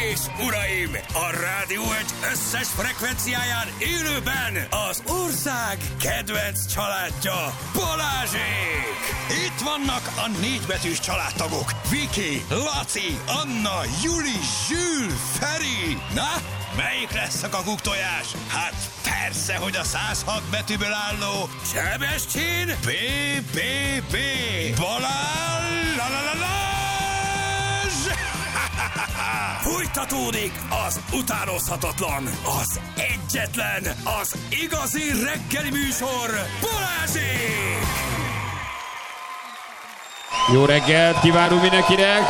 és uraim, a Rádió Egy összes frekvenciáján élőben az ország kedvenc családja, Balázsék! Itt vannak a négybetűs családtagok, Viki, Laci, Anna, Juli, Zsül, Feri. Na, melyik lesz a kakuktojás? Hát persze, hogy a 106 betűből álló Sebestyén BBB Balázs! Fújtatódik az utánozhatatlan, az egyetlen, az igazi reggeli műsor, Balázsék! Jó reggelt kívánunk mindenkinek!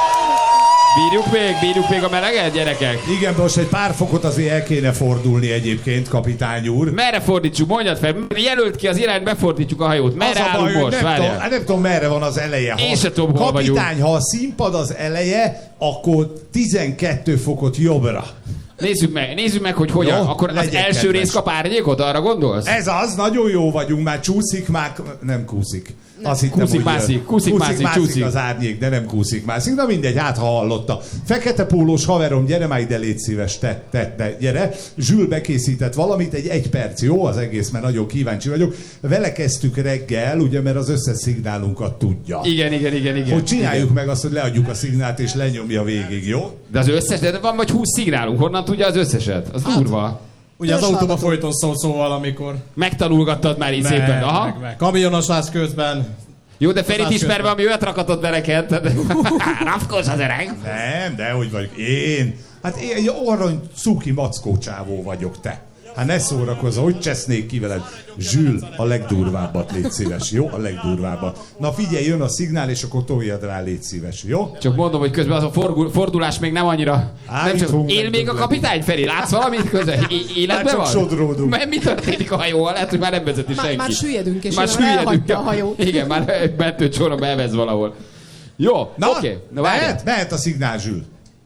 Bírjuk még a meleget, gyerekek? Igen, most egy pár fokot azért el kéne fordulni egyébként, kapitány úr. Merre fordítsuk? Mondjad fel, jelölt ki az irányt, befordítjuk a hajót. Merre állunk most? Nem tudom, merre van az eleje. Én se tudom, hol vagyunk. Kapitány, ha a színpad az eleje, akkor 12 fokot jobbra. Nézzük meg, hogy hogyan. Jó, akkor az első rész kap árnyékot, arra gondolsz? Ez az, nagyon jó vagyunk, már csúszik, már nem kúszik. Azt hittem, Kúszik-mászik az árnyék, de nem kúszik-mászik. Na mindegy, hát ha hallotta. Fekete pólós haverom, gyere már ide, légy szíves, te, gyere. Zsül bekészített valamit, egy perc, jó az egész, mert nagyon kíváncsi vagyok. Vele kezdtük reggel, ugye, mert az összes szignálunkat tudja. Igen. Hogy csináljuk meg azt, hogy leadjuk a szignált, és lenyomja végig, jó? De az összes, de van vagy 20 szignálunk, honnan tudja az összeset? Az durva. Ugye az autóba folyton szóval, amikor... Megtanulgattad már így szépen, aha. Meg. Kamionosás közben... Jó, de Ferit ismerve, ami olyat rakatott be neked. Rafkos az öreg. Nem, de hogy vagyok én? Hát én egy arany cuki mackó csávó vagyok, te. Hát ne szórakozz, hogy csesznék ki veled. Zsül, a legdurvábbat légy szíves, jó? A legdurvábbat. Na figyelj, jön a szignál, és akkor toljad rá, légy szíves, jó? Csak mondom, hogy közben az a fordulás még nem annyira... Él még a kapitány, Feri? Látsz valamit közben? Életben van? Csak sodródunk. Mi történik a hajóval? Lehet, hogy már nem vezeti senki. Már süllyedünk, és elhagyta a hajót. Igen, már mentőcsónakba elvez valahol. Jó, oké. Mehet a szignál, Zsül.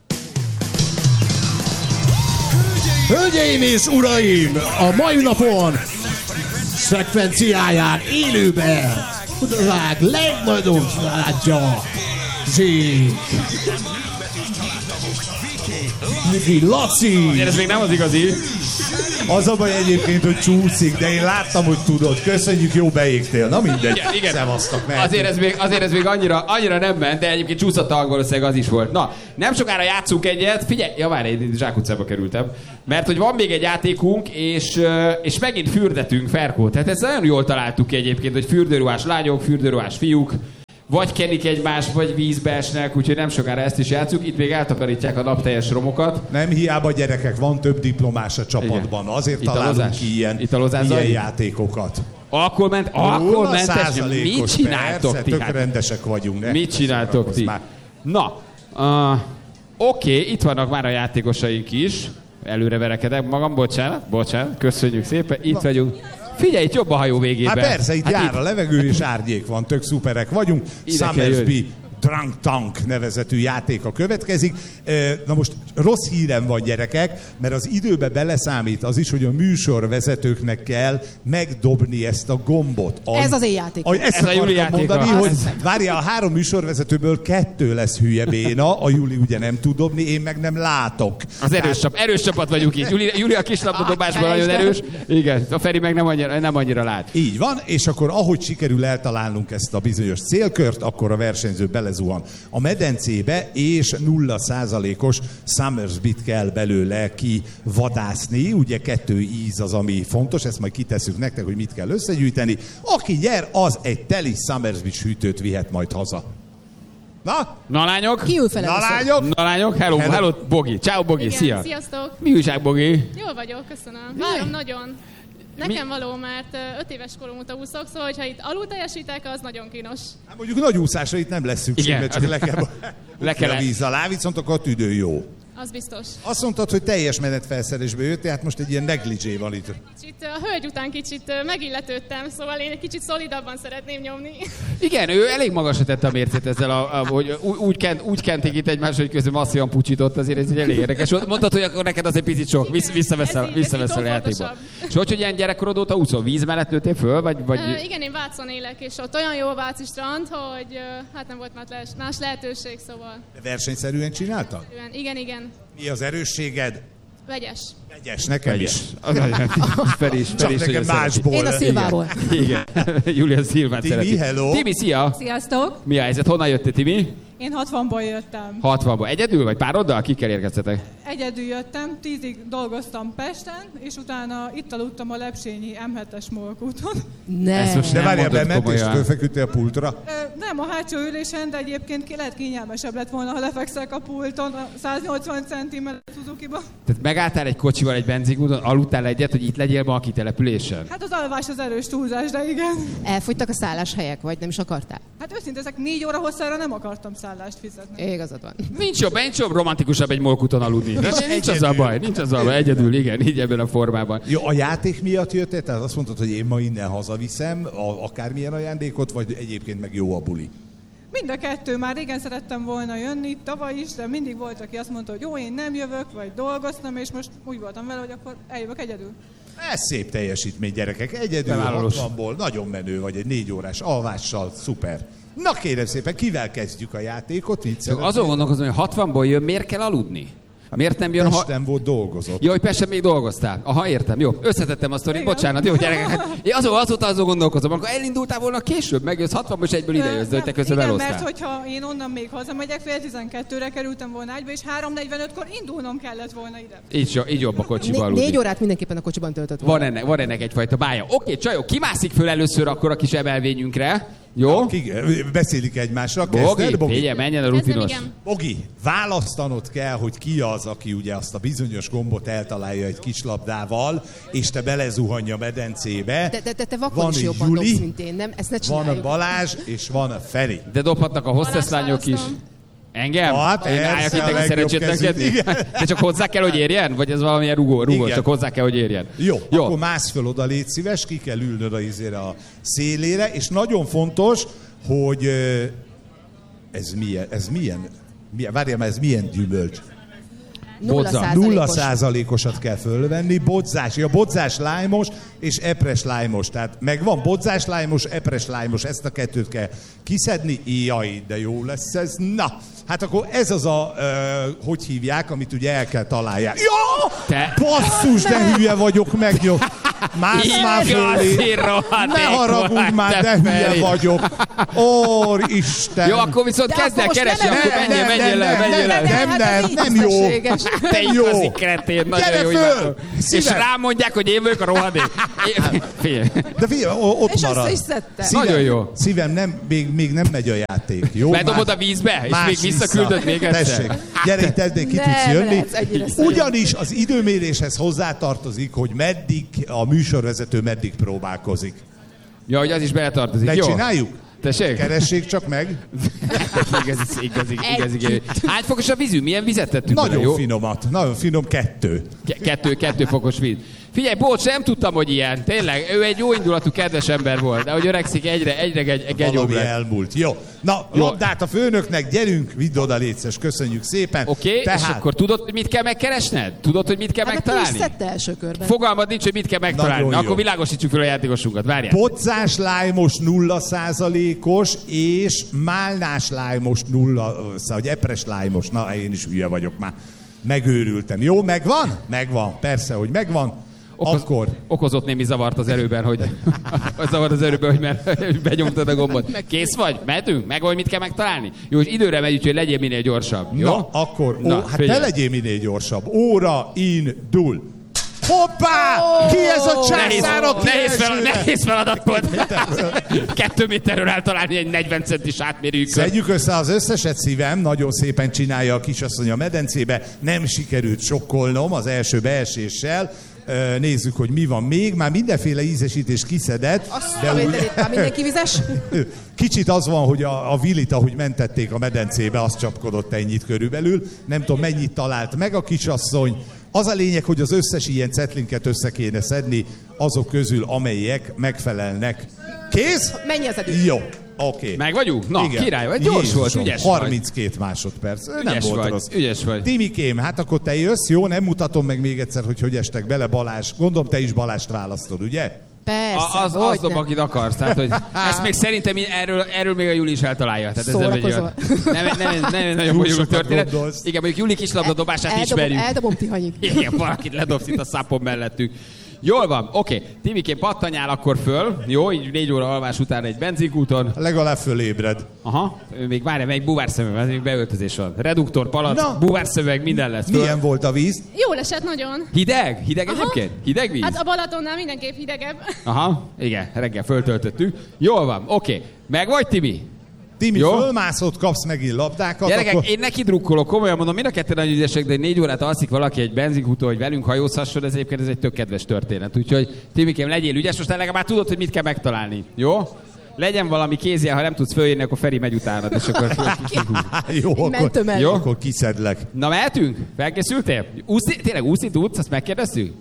Hölgyeim és uraim, a mai napon frekvenciáján élőben a világ legnagyobb családja, Zsék, Viki, Laci. Ez még nem az igazi. Az a baj egyébként, hogy csúszik, de én láttam, hogy tudod. Köszönjük, jó beégtél. Na mindegy. Igen. Szevasztok, azért ez még annyira nem ment, de egyébként csúszott a valószínűleg az is volt. Na, nem sokára játszunk egyet. Figyelj, várj, én zsákutcába kerültem. Mert hogy van még egy játékunk, és megint fürdetünk, Ferkó. Tehát ezt nagyon jól találtuk ki egyébként, hogy fürdőruhás lányok, fürdőruhás fiúk, vagy kenik egymást, vagy vízbe esnek, úgyhogy nem sokára ezt is játszunk. Itt még eltakarítják a napteljes romokat. Nem hiába, gyerekek, van több diplomás a csapatban. Igen. Azért találunk ki ilyen játékokat. Alkoholmentes. Mit csináltok persze, ti? Tök rendesek vagyunk. Mit csináltok ti? Na, oké, itt vannak már a játékosaink is. Előre verekedek magam, bocsánat, köszönjük szépen. Itt vagyunk. Figyelj, itt jobb a hajó végében. Hát persze, itt jár a levegő és árnyék van, tök szuperek vagyunk. Summersby Drunk Tank nevezetű játéka következik. Na most rossz hírem van, gyerekek, mert az időbe beleszámít az is, hogy a műsorvezetőknek kell megdobni ezt a gombot. Ez az én játék. Ezt a Juli játéka. Mondani, hogy várjál, a 3 műsorvezetőből 2 lesz hülye béna, a Juli ugye nem tud dobni, én meg nem látok. Az erős csapat vagyunk itt. Juli a kislabdadobásban nagyon erős. Igen, a Feri meg nem annyira lát. Így van, és akkor ahogy sikerül eltalálnunk ezt a bizonyos célkört, akkor a versenyző belezuhan a medencébe, és 0%-os Summersbyt kell belőle kivadászni. Ugye 2 íz az, ami fontos, ezt majd kitesszük nektek, hogy mit kell összegyűjteni. Aki nyer, az egy teli Summersby hűtőt vihet majd haza. Na lányok? Ki ül fel Na lányok, hello, Bogi. Ciao Bogi, igen, szia. Sziasztok. Mi újság, Bogi? Jól vagyok, köszönöm. Várom nagyon. Nekem való, mert 5 éves korom óta úszok, szóval hogyha itt alul teljesítek, az nagyon kínos. Hát mondjuk nagy úszásra itt nem lesz szükség, mert csak le kell a víz alá, viszont akkor a tüdő jó. Az biztos. Azt mondtad, hogy teljes menetfelszerelésbe jöttél, hát most egy ilyen negligé van itt. A hölgy után kicsit megilletődtem, szóval én egy kicsit szolidabban szeretném nyomni. Igen, ő elég magasra tette a mércét ezzel, hogy úgy kenték itt egymást, hogy közben masszívan pucsított, azért ez egy elég érdekes. Mondtad, hogy akkor neked az egy picit sok, visszaveszel a játékba. És hogy ilyen gyerekkorod óta úszol, víz mellett nőttél föl? Vagy... Igen, én Vácon élek, és ott olyan jó a váci strand, hogy hát nem volt más lehetőség, szóval. Versenyszerűen csináltad? Igen. Igen. Mi az erősséged? Vegyes. Vegyes, nekem is. Feri Csak nekem másból. Én a Szilvából. Igen, Julia Szilvát Timi, szereti. hello. Timi, szia! Sziasztok! Mi a helyzet? Honnan jöttél, Timi? Én 60-ból jöttem. 60-ból. Egyedül vagy pároddal? Kikkel érkeztetek? Egyedül jöttem, 10-ig dolgoztam Pesten, és utána itt aludtam a Lepsényi M7-es molkúton. Ezt most De nem várjál, mondod bement és komolyan. fölfeküdtél a pultra? Nem a hátsó ülésen, de egyébként lehet kényelmesebb lett volna, ha lefekszek a pulton, a 180 cm Suzuki-ba. Tehát megálltál egy kocsival egy benzinkúton, aludtál egyet, hogy itt legyél ma a kitelepülésen? Hát az alvás az erős túlzás, de igen. Elfogytak a szálláshelyek, vagy nem is akartál? Hát őszintén, ezek 4 óra hosszára nem akartam szállást fizetni. Igazad van. Nincs jobb romantikusabb egy molkúton aludni. Nincs az a baj, egyedül, igen, így ebben a formában. Jó, a játék miatt jöttél? Tehát azt mondtad, hogy én ma innen hazaviszem akármilyen ajándékot, vagy egyébként meg jó a buli? Mind a kettő, már régen szerettem volna jönni, tavaly is, de mindig volt, aki azt mondta, hogy jó, én nem jövök, vagy dolgoztam, és most úgy voltam vele, hogy akkor eljövök egyedül. Ez szép teljesítmény, gyerekek. Egyedül Bevállalós. 60-ból, nagyon menő vagy, egy 4 órás alvással, szuper. Na kérem szépen, kivel kezdjük a játékot? Mit szeretnél? Azon gondolkozom, hogy 60-ból jön, miért kell aludni? Miért nem jön? Pesten volt, dolgozott. Jó, hogy Pesten még dolgoztál. Aha, értem. Jó, összetettem a sztorit, bocsánat. Jó, gyerekek. Hát, én azóta azon gondolkozom, akkor elindultál volna később, megjössz 60-ból, és egyből idejössz, de hogy te közben igen, elosztál. mert hogyha én onnan még hazamegyek, fél 12-re kerültem volna ágyba, és 3:45-kor indulnom kellett volna ide. Így jobb a kocsiba aludni. 4 órát mindenképpen a kocsiban töltött volna. Van ennek egyfajta bája. Oké, csajok, kimászik föl először akkor a kis emelvényünkre. Jó? Beszélik egymásra. Bogi, Kezded, Bogi? figyelj, menjen a rutinos. Igen. Bogi, választanod kell, hogy ki az, aki ugye azt a bizonyos gombot eltalálja egy kis labdával, és te belezuhanj a medencébe. De te vakon Van is jobban Juli, dobsz, mint én, nem? Ezt ne van a csináljuk. Balázs, és van a Feri. De dobhatnak a hostesslányok is. választom. Engem? Hát, Én álljak persze, itt a meg a legjobb szerencsétlenket? kezű. Igen. De csak hozzá kell, hogy érjen? Vagy ez valamilyen rugó, Igen. csak hozzá kell, hogy érjen? Jó, akkor mász föl oda, légy szíves, ki kell ülnöd a szélére, és nagyon fontos, hogy ez milyen? Várjál, már ez milyen gyümölcs? 0%-osat kell fölvenni, bodzás, bodzás lájmos és epres lájmos. Tehát megvan bodzás lájmos, epres lájmos, ezt a kettőt kell kiszedni. Jaj, de jó lesz ez. Na, hát akkor ez az hogy hívják, amit ugye el kell találják. Jó! Te- Basszus, de hülye vagyok, megnyom. Mász már fölé. Ne haragudj már, de hülye vagyok. Ó, Isten. Jó, akkor viszont De kezd el akkor most keresni, nem- akkor menjél le. Nem jó. Te jó. igazi kretén, nagyon Gyere jó föl! imádom. És Szívem. rám mondják, hogy én vagyok a rohadék. Figyelj. De figyelj, ott És marad. össze is szedte. Nagyon jó. Szívem, még nem megy a játék, jó? Bedobod a vízbe, és még visszaküldöd még egyszer. Tessék, gyere itt, ki tudsz Nem jönni. lehetsz ennyire szép. Ugyanis az időméréshez hozzátartozik, hogy meddig a műsorvezető meddig próbálkozik. Ja, hogy az is beletartozik. Jó. Megcsináljuk? Tessék? Keressék csak meg. Igazi. Hány fokos a vízünk? Milyen vizet tettünk bele, Nagyon jó? finomat, nagyon finom, 2. Kettő fokos víz. Figyelj, bocs, nem tudtam, hogy ilyen. Tényleg, ő egy jó indulatú, kedves ember volt, de hogy öregszik, egyre gegyóbb Valami lett. elmúlt. Jó. Na, Jó. labdát a főnöknek, gyerünk, vidd oda, létszes, köszönjük szépen. Oké, és akkor tudod, hogy mit kell megkeresned? Tudod, hogy mit kell Hát akkor is megtalálni? szedte első körben. Fogalmad nincs, hogy mit kell megtalálni. Nagyon Na, jó. akkor világosítsuk fel a játékosunkat. Várjál. Bodzás lájmos 0%-os, és málnás lájmos 0, vagy epres lájmos. Na, én is hülye vagyok már. Megőrültem. Jó, megvan? Megvan. Persze, hogy megvan. Akkor Okozott némi zavart az erőben, hogy mert benyomtad a gombot. Kész vagy? Mehetünk? Meg vagy mit kell megtalálni? Jó, és időre megy, úgyhogy legyél minél gyorsabb. Jó? Na, akkor, Na, hát figyelj. te legyél minél gyorsabb. Óra indul. Hoppá! Ki ez a császár, aki Nehéz feladat volt. 2 méterről eltalálni egy 40 centis átmérőjű kört. Szedjük össze az összeset, szívem, nagyon szépen csinálja a kisasszony a medencébe. Nem sikerült sokkolnom az első beeséssel. Nézzük, hogy mi van még. Már mindenféle ízesítés kiszedett. Azt a vételét, már mindenki vizes? Kicsit az van, hogy a Willit, ahogy mentették a medencébe, az csapkodott ennyit körülbelül. Nem tudom, mennyit talált meg a kisasszony. Az a lényeg, hogy az összes ilyen cetlinket össze kéne szedni azok közül, amelyek megfelelnek. Kész? Mennyi az eddig? Jó. Oké. Meg vagyunk? Na, Igen. király vagy, gyors Jézusom, volt, ügyes vagy. 32 másodperc. Nem Ügyes volt vagy, rossz. ügyes vagy. Timikém, hát akkor te jössz, jó? Nem mutatom meg még egyszer, hogy estek bele. Balázs. Gondolom, te is Balást választod, ugye? Persze, az dob, akit akarsz. Tehát, hogy ezt még szerintem erről még a Juli is eltalálja. Tehát Szórakozol. Nem nagyon bonyolult történet. Igen, mondjuk Juli kislabdadobását ismerjük. Eldobom Tihanyig. Igen, valakit ledobsz itt a szápon mellettünk. Jól van, oké. Timikén pattanjál akkor föl. Jó, így 4 óra alvás után egy benzinkúton. Legalább fölébred. Aha, még várja, még buvárszemüveg, még beöltözés van. Reduktor, palack, buvárszemüveg, minden lesz. Milyen volt a víz? Jól esett nagyon. Hideg? Hideg egyébként? Hideg víz? Hát a Balatonnál mindenképp hidegebb. Aha, igen, reggel föltöltöttük. Jól van, oké. Meg vagy, Timi? Timi, fölmászott, kapsz megint labdákat. Gyerekek, akkor... én neki drukkolok, komolyan mondom, mind a ketten nagyon ügyesek, de 4 órát alszik valaki egy benzinkúton, hogy velünk hajózhasson, ez egyébként egy tök kedves történet. Úgyhogy Timikém, legyél ügyes, most legalább már tudod, hogy mit kell megtalálni. Jó? Legyen valami kézjel, ha nem tudsz fölírni, akkor Feri megy utánad, és akkor... Jó, akkor kiszedlek. Na, mehetünk? Felkészültél? Tényleg úszni tudsz? Azt megkérdeztük?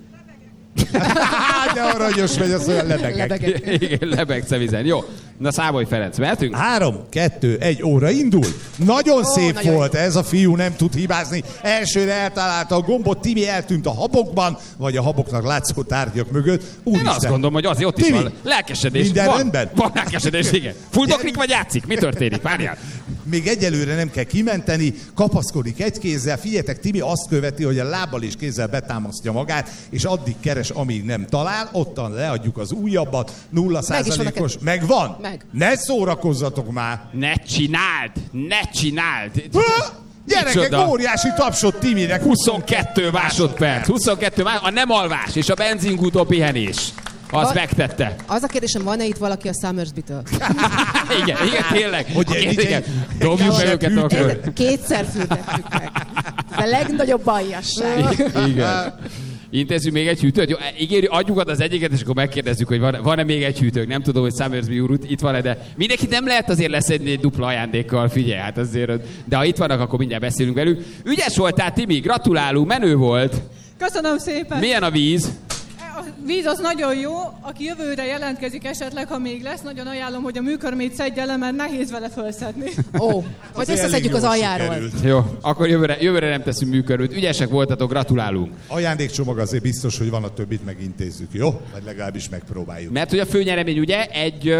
De aranyos vagy, az olyan lebegek. Igen, lebegsz a vizen. Jó. Na, Számoly Ferenc, mehetünk? 3, 2, 1 óra indul. Nagyon szép nagyon volt ez a fiú, nem tud hibázni. Elsőre eltalálta a gombot, Timi eltűnt a habokban, vagy a haboknak látszó tárgyak mögött. Én azt gondolom, hogy azért ott Timi, is van lelkesedés. minden rendben? Van lelkesedés, igen. Fuldoklik vagy játszik? Mi történik? Várjál. Még egyelőre nem kell kimenteni, kapaszkodik egy kézzel. Figyeljetek, Timi azt követi, hogy a lábbal és kézzel betámasztja magát, és addig keres, amíg nem talál. Ottan leadjuk az újabbat, 0%-os. Megvan? Meg. Ne szórakozzatok már! Ne csináld! Gyerekek, Micsoda? óriási tapsot Timinek. 22 másodperc. 22 a nem alvás és a benzinkútó pihenés. Az megtette. Az a kérdésem, van-e itt valaki a Summersby-től? igen, tényleg. Igen. Dobjuk be őket akkor. Kétszer fürdettük meg. A legnagyobb bajasság. Igen. Intézzük még egy hűtőt? Jó, ígérjük, adjuk az egyiket, és akkor megkérdezzük, hogy van-e még egy hűtők. Nem tudom, hogy Summersby úr itt van-e, de mindenki nem lehet azért leszedni egy dupla ajándékkal, figyelj, hát azért. De ha itt vannak, akkor mindjárt beszélünk velük. Ügyes voltál, Timi, gratulálunk, menő volt. Köszönöm szépen. Milyen a víz? A víz az nagyon jó, aki jövőre jelentkezik esetleg, ha még lesz, nagyon ajánlom, hogy a műkörmét szedje le, mert nehéz vele fölszedni. Ó, vagy összeszedjük az aljáról. Jó, akkor jövőre nem teszünk műkörmét. Ügyesek voltatok, gratulálunk. Ajándékcsomag azért biztos, hogy van, a többit megintézzük, jó? Vagy legalábbis megpróbáljuk. Mert hogy a főnyeremény ugye egy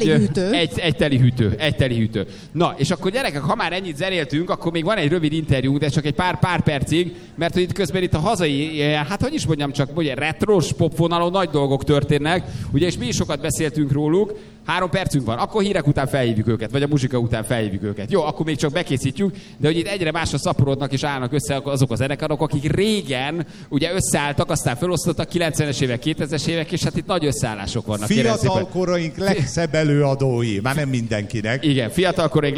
teli hűtő. Na, és akkor gyerekek, ha már ennyit zeréltünk, akkor még van egy rövid interjúnk, de csak egy pár percig, mert hogy itt közben itt a hazai, hát hogy is mondjam, csak ugye retros popvonalon nagy dolgok történnek, ugye, és mi is sokat beszéltünk róluk. 3 percünk van, akkor hírek után felhívjuk őket, vagy a muzsika után felhívjuk őket. Jó, akkor még csak bekészítjük, de hogy itt egyre másra szaporodnak és állnak össze azok a zenekarok, akik régen ugye összeálltak, aztán felosztottak 90-es évek, 2000-es évek, és hát itt nagy összeállások vannak. Fiatal koraink legszebb előadói, már nem mindenkinek. Igen, fiatal koraink